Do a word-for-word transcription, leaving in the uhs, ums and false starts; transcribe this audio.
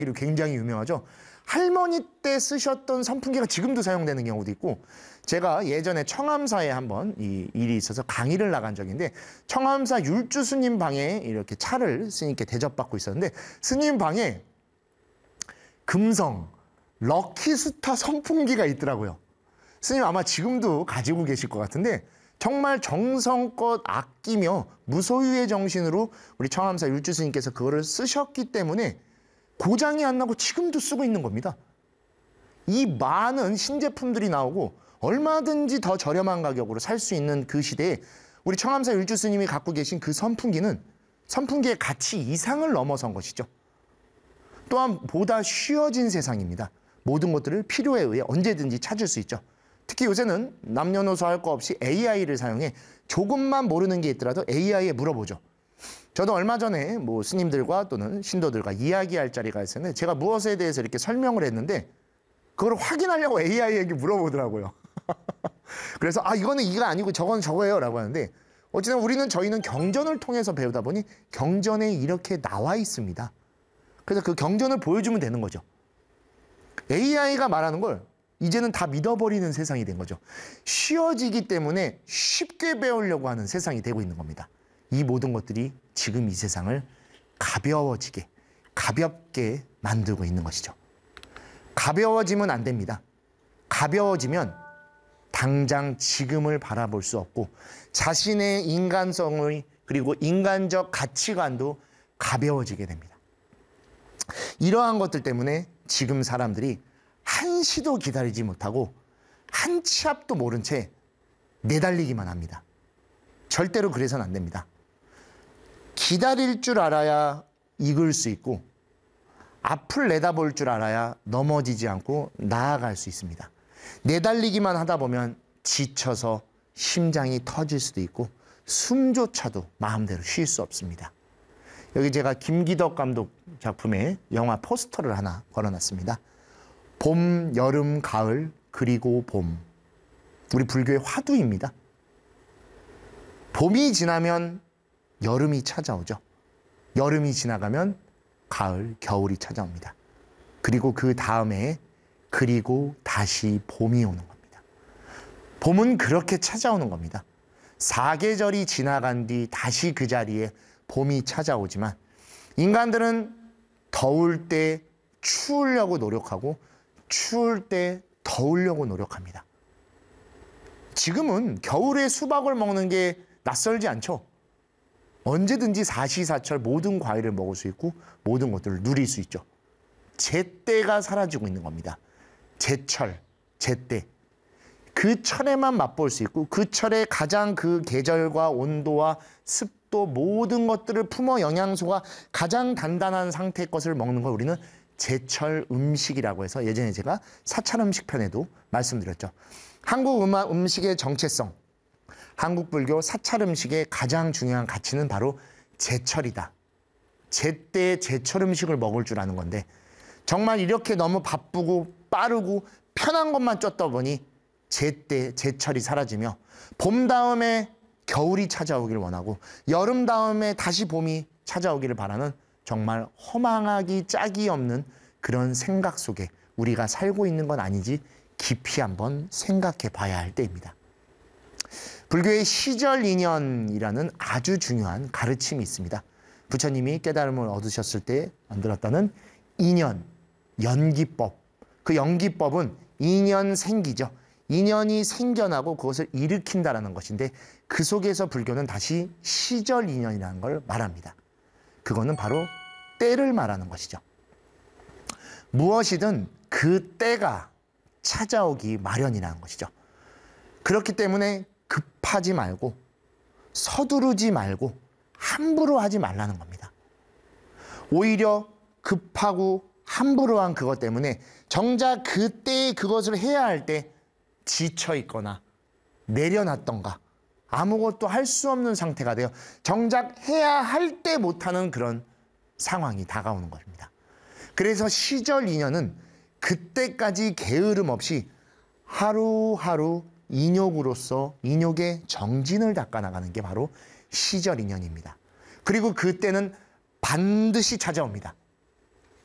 선풍기로 굉장히 유명하죠. 할머니 때 쓰셨던 선풍기가 지금도 사용되는 경우도 있고, 제가 예전에 청암사에 한번 이 일이 있어서 강의를 나간 적이 있는데, 청암사 율주 스님 방에 이렇게 차를 스님께 대접받고 있었는데, 스님 방에 금성 럭키스타 선풍기가 있더라고요. 스님 아마 지금도 가지고 계실 것 같은데, 정말 정성껏 아끼며 무소유의 정신으로 우리 청암사 율주 스님께서 그거를 쓰셨기 때문에 고장이 안 나고 지금도 쓰고 있는 겁니다. 이 많은 신제품들이 나오고 얼마든지 더 저렴한 가격으로 살 수 있는 그 시대에 우리 청암사 율주 스님이 갖고 계신 그 선풍기는 선풍기의 가치 이상을 넘어선 것이죠. 또한 보다 쉬워진 세상입니다. 모든 것들을 필요에 의해 언제든지 찾을 수 있죠. 특히 요새는 남녀노소 할 거 없이 에이아이를 사용해 조금만 모르는 게 있더라도 에이아이에 물어보죠. 저도 얼마 전에 뭐 스님들과 또는 신도들과 이야기할 자리가 있었는데, 제가 무엇에 대해서 이렇게 설명을 했는데 그걸 확인하려고 에이아이에게 물어보더라고요. 그래서 아 이거는 이가 아니고 저건 저거예요 라고 하는데, 어쨌든 우리는 저희는 경전을 통해서 배우다 보니 경전에 이렇게 나와 있습니다. 그래서 그 경전을 보여주면 되는 거죠. 에이아이가 말하는 걸 이제는 다 믿어버리는 세상이 된 거죠. 쉬워지기 때문에 쉽게 배우려고 하는 세상이 되고 있는 겁니다. 이 모든 것들이 지금 이 세상을 가벼워지게, 가볍게 만들고 있는 것이죠. 가벼워지면 안 됩니다. 가벼워지면 당장 지금을 바라볼 수 없고 자신의 인간성의 그리고 인간적 가치관도 가벼워지게 됩니다. 이러한 것들 때문에 지금 사람들이 한시도 기다리지 못하고 한 치 앞도 모른 채 내달리기만 합니다. 절대로 그래서는 안 됩니다. 기다릴 줄 알아야 익을 수 있고 앞을 내다볼 줄 알아야 넘어지지 않고 나아갈 수 있습니다. 내달리기만 하다 보면 지쳐서 심장이 터질 수도 있고 숨조차도 마음대로 쉴 수 없습니다. 여기 제가 김기덕 감독 작품의 영화 포스터를 하나 걸어놨습니다. 봄, 여름, 가을, 그리고 봄. 우리 불교의 화두입니다. 봄이 지나면 여름이 찾아오죠. 여름이 지나가면 가을, 겨울이 찾아옵니다. 그리고 그 다음에 그리고 다시 봄이 오는 겁니다. 봄은 그렇게 찾아오는 겁니다. 사계절이 지나간 뒤 다시 그 자리에 봄이 찾아오지만 인간들은 더울 때 추우려고 노력하고 추울 때 더우려고 노력합니다. 지금은 겨울에 수박을 먹는 게 낯설지 않죠. 언제든지 사시사철 모든 과일을 먹을 수 있고 모든 것들을 누릴 수 있죠. 제때가 사라지고 있는 겁니다. 제철, 제때. 그 철에만 맛볼 수 있고 그 철에 가장 그 계절과 온도와 습도 모든 것들을 품어 영양소가 가장 단단한 상태의 것을 먹는 걸 우리는 제철 음식이라고 해서 예전에 제가 사찰 음식 편에도 말씀드렸죠. 한국 음악, 음식의 정체성, 한국 불교 사찰 음식의 가장 중요한 가치는 바로 제철이다. 제때 제철 음식을 먹을 줄 아는 건데 정말 이렇게 너무 바쁘고 빠르고 편한 것만 쫓다 보니 제때 제철이 사라지며 봄 다음에 겨울이 찾아오기를 원하고 여름 다음에 다시 봄이 찾아오기를 바라는 정말 허망하기 짝이 없는 그런 생각 속에 우리가 살고 있는 건 아닌지 깊이 한번 생각해 봐야 할 때입니다. 불교의 시절인연이라는 아주 중요한 가르침이 있습니다. 부처님이 깨달음을 얻으셨을 때 만들었다는 인연, 연기법. 그 연기법은 인연 생기죠. 인연이 생겨나고 그것을 일으킨다라는 것인데 그 속에서 불교는 다시 시절인연이라는 걸 말합니다. 그거는 바로 때를 말하는 것이죠. 무엇이든 그 때가 찾아오기 마련이라는 것이죠. 그렇기 때문에 급하지 말고 서두르지 말고 함부로 하지 말라는 겁니다. 오히려 급하고 함부로 한 그것 때문에 정작 그때에 그것을 해야 할 때 지쳐 있거나 내려놨던가 아무것도 할 수 없는 상태가 되어 정작 해야 할 때 못하는 그런 상황이 다가오는 것입니다. 그래서 시절 인연은 그때까지 게으름 없이 하루하루 인욕으로서 인욕의 정진을 닦아나가는 게 바로 시절 인연입니다. 그리고 그때는 반드시 찾아옵니다.